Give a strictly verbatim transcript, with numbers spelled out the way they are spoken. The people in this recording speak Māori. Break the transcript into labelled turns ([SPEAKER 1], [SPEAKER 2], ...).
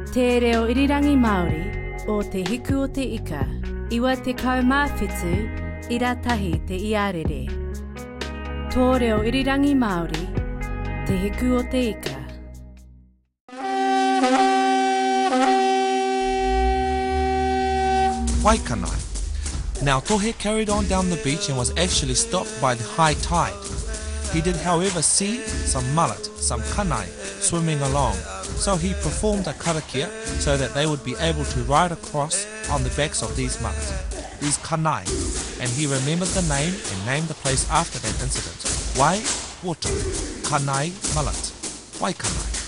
[SPEAKER 1] Te reo irirangi Māori o te hiku o te ika, iwa te kaumāwhitu i ratahi te iarere. Tō reo irirangi Māori, te hiku o te ika.
[SPEAKER 2] Waikanai. Now Tohe carried on down the beach and was actually stopped by the high tide. He did however see some mullet, some kanai, swimming along, so he performed a karakia so that they would be able to ride across on the backs of these mullet, these kanai, and he remembered the name and named the place after that incident. Wai Water, Kanai Mullet, Waikanai.